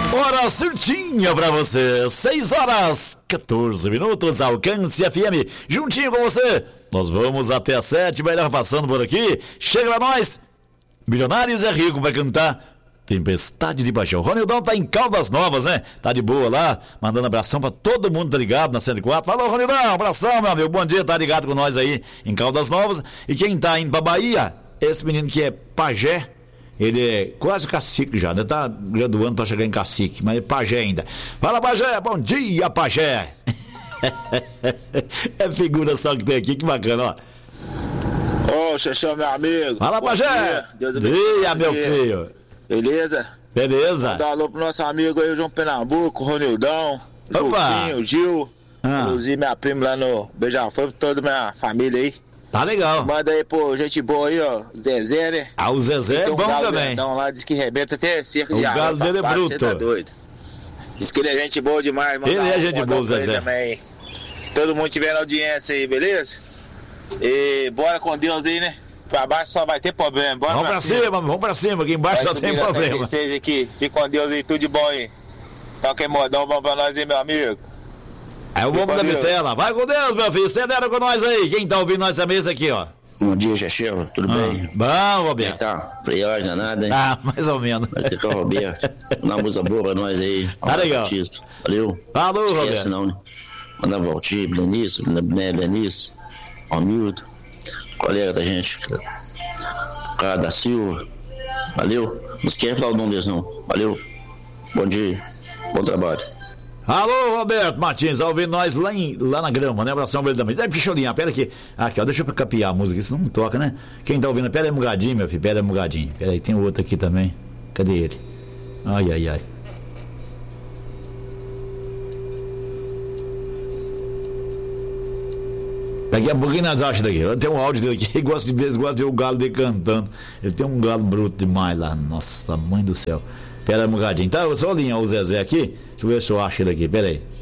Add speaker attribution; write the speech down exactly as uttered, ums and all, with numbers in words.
Speaker 1: Hora certinha pra você, seis horas, quatorze minutos, Alcance F M, juntinho com você. Nós vamos até as sete, melhor passando por aqui. Chega pra nós, Milionários é Rico vai cantar Tempestade de Paixão. Ronildão tá em Caldas Novas, né? Tá de boa lá, mandando abração pra todo mundo, tá ligado na cento e quatro. Falou, Ronildão, abração, meu amigo, bom dia, tá ligado com nós aí em Caldas Novas. E quem tá indo pra Bahia, esse menino que é pajé, ele é quase cacique já, né? Tá graduando pra chegar em cacique, mas é pajé ainda. Fala, pajé, bom dia, pajé. É figura só que tem aqui, que bacana, ó.
Speaker 2: Ô, oh, Xexão, meu amigo.
Speaker 1: Fala,
Speaker 2: bom
Speaker 1: pajé.
Speaker 2: Dia,
Speaker 1: dia, meu filho.
Speaker 2: Beleza?
Speaker 1: Beleza.
Speaker 2: Dá um alô pro nosso amigo aí, o João Pernambuco, o Ronildão, o Gil, ah. inclusive minha prima lá no Beija-Flor, toda minha família aí.
Speaker 1: Tá legal.
Speaker 2: Manda aí, pô, gente boa aí, ó. Zezé, né?
Speaker 1: Ah, o Zezé é
Speaker 2: um
Speaker 1: bom também.
Speaker 2: Então lá diz que rebenta até cerca
Speaker 1: o
Speaker 2: de água.
Speaker 1: O galo dele é bruto.
Speaker 2: Você tá doido. Diz que ele é gente boa demais, mano.
Speaker 1: Ele é gente boa, Zezé.
Speaker 2: Também. Todo mundo tiver na audiência aí, beleza? E bora com Deus aí, né? Pra baixo só vai ter problema. Bora
Speaker 1: vamos pra, pra cima, cima, vamos pra cima. Aqui embaixo vai só tem problema.
Speaker 2: Vocês aqui, fica com Deus aí, tudo de bom aí. Toca aí, modão, bom pra nós aí, meu amigo.
Speaker 1: É o bombo da vitela. Vai com Deus, meu filho. Cedendo com nós aí. Quem tá ouvindo nós mesa aqui, ó.
Speaker 3: Bom dia, Chechel. Tudo ah, bem?
Speaker 1: Bom, Roberto.
Speaker 3: Tá, friagem, não é nada, hein?
Speaker 1: Ah, mais ou menos.
Speaker 3: Vai ter que o Roberto. Uma música boa pra nós aí.
Speaker 1: Tá legal.
Speaker 3: Artista. Valeu.
Speaker 1: Falou, Roberto.
Speaker 3: Esquece não, né? Mandar Valtir, Benício, Benício, Romildo, colega da gente, cara da Silva. Valeu. Não esquece de falar o nome deles, não. Valeu. Bom dia. Bom trabalho.
Speaker 1: Alô, Roberto Martins, tá ouvindo nós lá, em, lá na grama, né? Abração pra ele também. É, picholinha, pera aqui. Aqui, ó, deixa eu capiar a música, isso não toca, né? Quem tá ouvindo, pera aí, Mugadinho, meu filho, pera aí, Mugadinho. Pera aí, tem outro aqui também. Cadê ele? Ai, ai, ai. Daqui a pouquinho nós achamos daqui. Tem um áudio dele aqui, ele gosta de vez, gosta de ver o galo dele cantando. Ele tem um galo bruto demais lá. Nossa, mãe do céu. Pera aí, Mugadinho. Tá, só alinhar o Zezé aqui. Deixa eu ver se eu acho ele aqui, pera aí.